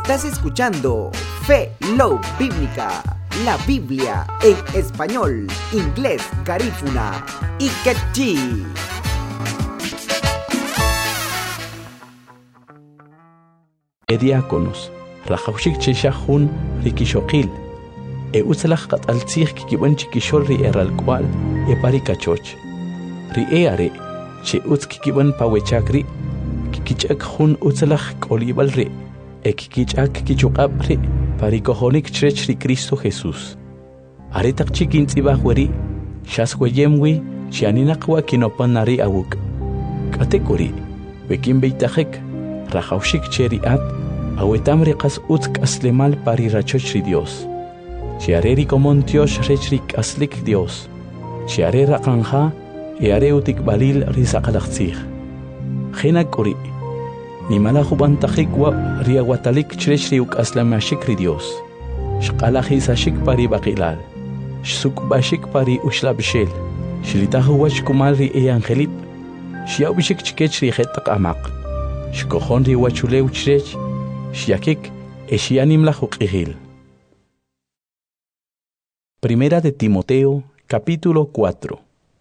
Estás escuchando Fe Love Bíblica, la Biblia en español, inglés, garífuna y quechí. Diáconos, rajaushik cheshahun rikishokil. Utzalach kat altzich kikiban chikishol ri eralkwal parikachoch. Ri are, che utz kikiban pawechakri, kikichak hun utzalach kolibal ri, kikichak kichukab ri, parikohonik chrech ri Cristo Jesús. Aretak chikintzibah weri, shasweyemwi, chianinakwa kinopanari awuk. Katekuri, wekin beitachek, rajaushik cheriat, awetamri qas utk aslemal parirachoch ri Dios. Chiareri comontiosh rechrik aslik Dios. Chiare raqanja, eare utik balil risaqalaqtzig. Genakuri, nimala jubantajikwa riawatalik chrechriuk aslamashik ri Dios. Shqalajisashik pari baqilal. Shsukbashik pari ushlabshel. Shlitahuwach kumal ri angelip. Shiaubishik chikech ri jetaq amaq. Shkojon ri wachuleu chrech. Shiakik, eshianimla juqihil. Primera de Timoteo, capítulo 4.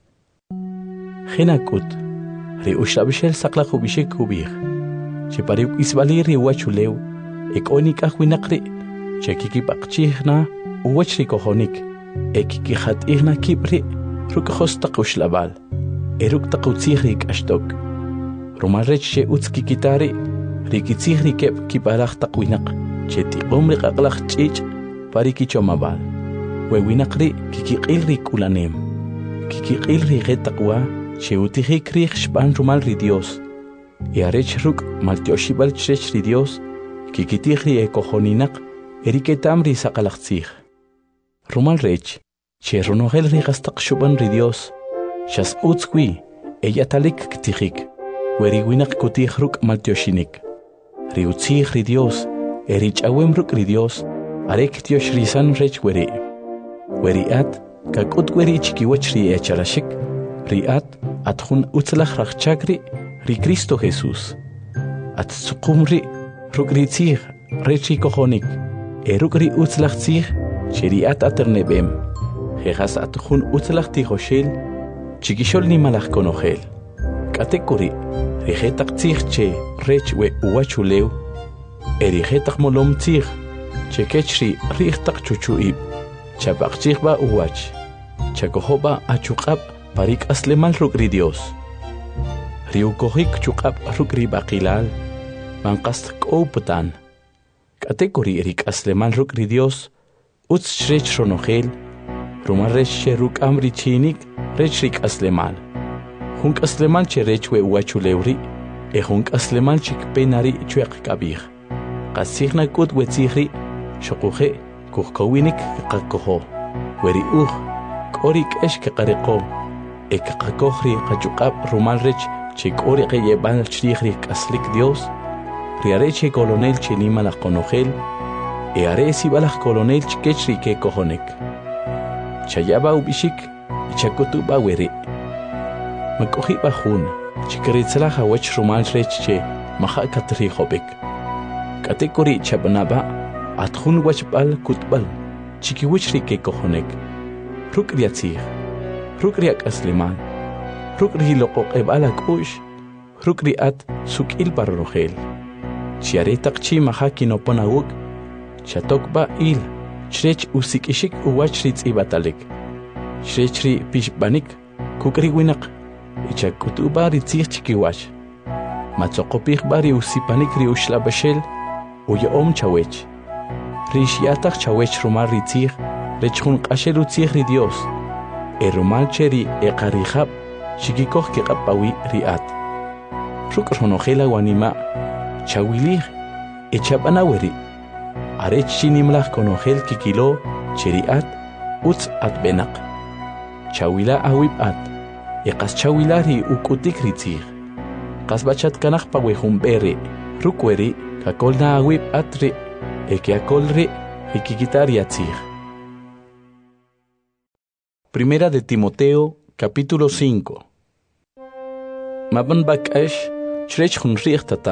Genakut, re ushabishel saklajubishek hubir. Chepariuk isbalir ri wachuleu, ekonika huinakri, chekikipakchihna, uwachri kohonik, ekikihat ihna kipri, rukahostak ushlabal, eruktakutzihrik ashtok. Rumalrech she utskikitari, rikitzihri kep kiparach takwinak, cheti omri kaklach chich, parikichomabal. Wewinakri kikiqilri kulanem. Kikiqilri getaqwa cheutijikri xpan rumal ri Dios. Yarech ruk maltioshibal chrech ri Dios. Kikitijri ekohoninak eriketamri saqalaqtzig. Rumal rech che ronogel ri gastaq shuban ri Dios. Shas utskwi eyatalik ktijik. Weriwinak kutij ruk maltioshinik. Ri utzig ri Dios erichawem ruk ri Dios. Arek tiosh risan rech weri. Weriat, kakut weri chikiwach ri echarashik, riat, atjun utzlach rachakri, ri Cristo Jesús. At sukumri, rukritzig, rechi kohonik, erukri utzlach tzig, cheriat aternebem. Jejas atjun utzlach tijoshel, chikishol ni malach konohel. Katekuri, rijetak tzig che rech we uwachuleu, erijetak molom tzig, chekechri rijetak chuchuib. Chapaqchigba uwach, chakohoba achukab parik aslemal rukri Dios. Riukohik chukab rukri baqilal, manqast kouputan. Katekuri erik aslemal rukri Dios, utz shrech ronogel, rumaresh sheruk amri chinik, rechrik aslemal. Hunk aslemal cherechwe uwachulewri, hunk aslemal chikpenari chuek kabir. Qasigna kut wetzigri, shokuhe, kuhkowinik kakoho, weri korik eshke kariko, kakohri kachukab rumalrech, chikorik yeban chrihri kaslik Dios, riareche colonel chenima la conogel, aresi balach colonel chkechri ke kohonek. Chayaba ubishik, chakutuba weri. Makohi bahun, chikritzla hawech rumalrech che, maha katri hobek. Katekori chabanaba, atjun wachbal kutbal, chikiwichri ke kohonek. Rukriatzig, rukriak asleman, rukri lokok ebalak ush, rukriat sukil parrogel. Chiaretak chi mahaki no ponawuk, chatokba il, chrech usikishik uwachritz ibatalik. Chrechri pishbanik, kukri winak, ichakutuba ritzig chikiwach. Matzokopich bari usipanik ri ushlabashel, uyaom chawech. Rishiatak chawech rumal ritzig, rechun qashel utzig ri Dios. Rumal cheri eqarihab, shikikoh keqapawi riat. Ruk ronogela wanima, chawilig, echabanaweri. Arech chinimlach konogel kikilo, cheriat, utz atbenak. Chawila awib at, eqas chawilari ukutik ritzig. Qasbachat kanach pawehumbere, rukweri, kakolna awib atri, ekiakolri, ikikitariatzig. Primera de Timoteo, capítulo 5. Maban bakash, chrech hun richtata.